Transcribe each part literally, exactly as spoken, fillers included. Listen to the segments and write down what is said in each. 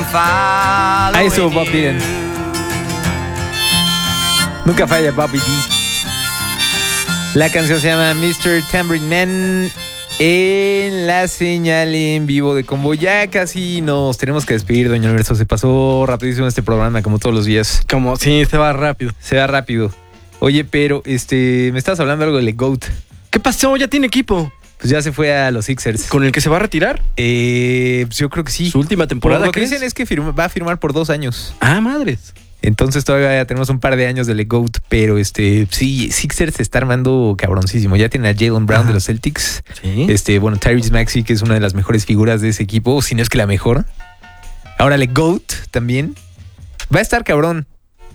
following. Ahí estuvo Bob Dylan. Nunca falla Bobby D. La canción se llama mister Tambourine Man en la señal en vivo de Combo. Ya casi nos tenemos que despedir, Doña Universo. Se pasó rapidísimo este programa, como todos los días. Como, sí, se va rápido. Se va rápido. Oye, pero este, me estabas hablando algo de GOAT. ¿Qué pasó? Ya tiene equipo. Pues ya se fue a los Sixers. ¿Con el que se va a retirar? Eh, pues yo creo que sí. ¿Su última temporada? Lo que dicen es que firma, va a firmar por dos años. Ah, madres. Entonces todavía tenemos un par de años de GOAT, pero este sí, Sixers se está armando cabroncísimo. Ya tiene a Jaylen Brown, ajá, de los Celtics. Sí. Este, bueno, Tyrese Maxey, que es una de las mejores figuras de ese equipo, si no es que la mejor. Ahora GOAT también. Va a estar cabrón.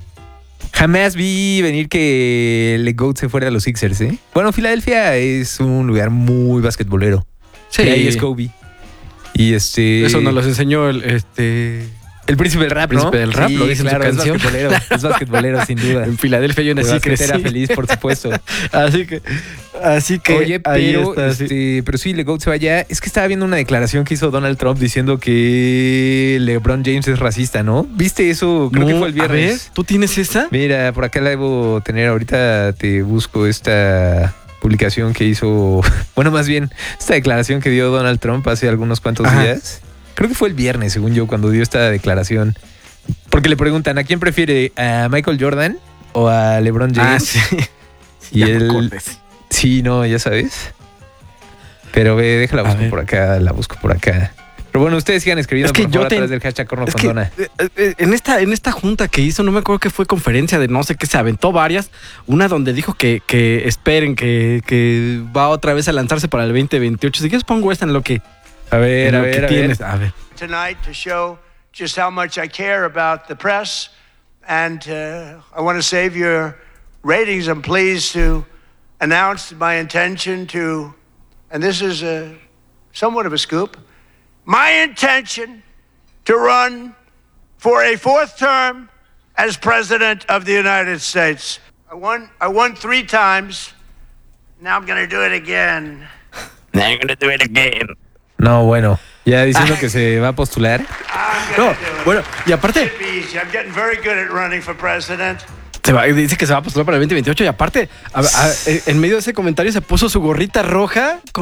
Jamás vi venir que GOAT se fuera a los Sixers, ¿eh? Bueno, Filadelfia es un lugar muy basquetbolero. Sí. Y ahí es Kobe. Y este... Eso nos los enseñó el... este... El príncipe del rap, ¿no? El príncipe del rap, sí, lo dice claro, en su canción. Es basquetbolero, es basquetbolero, sin duda. En Filadelfia yo nací y crecí. Era feliz, por supuesto. Así que, así que. Oye, pero, está, este, sí. pero sí, GOAT se va allá. Es que estaba viendo una declaración que hizo Donald Trump diciendo que LeBron James es racista, ¿no? ¿Viste eso? Creo No, que fue el viernes. A ver, ¿tú tienes esa? Mira, por acá la debo tener. Ahorita te busco esta publicación que hizo. Bueno, más bien, esta declaración que dio Donald Trump hace algunos cuantos Ajá. días. Creo que fue el viernes, según yo, cuando dio esta declaración. Porque le preguntan, ¿a quién prefiere? ¿A Michael Jordan o a LeBron James? Ah, sí. Y él... Sí, no, ya sabes. Pero ve, déjala busco por acá, la busco por acá. Pero bueno, ustedes sigan escribiendo, es que por favor, yo te... a través del hashtag Corno es con que, Dona. eh, en, esta, en esta junta que hizo, no me acuerdo que fue conferencia de no sé qué, se aventó varias. Una donde dijo que, que esperen, que, que va otra vez a lanzarse para el veinte veintiocho. Si quieres pongo esta en lo que... A ver, a ver, a tienes. ver. A ver. Tonight to show just how much I care about the press, and uh, I want to save your ratings. I'm pleased to announce my intention to, and this is a, somewhat of a scoop, my intention to run for a fourth term as President of the United States. I won, I won three times. Now I'm going to do it again. Now I'm going to do it again. No, bueno, ya diciendo que se va a postular. No, bueno, y aparte... I'm getting very good at running for president. Se va, dice que se va a postular para el veinte veintiocho y aparte, a, a, en medio de ese comentario se puso su gorrita roja con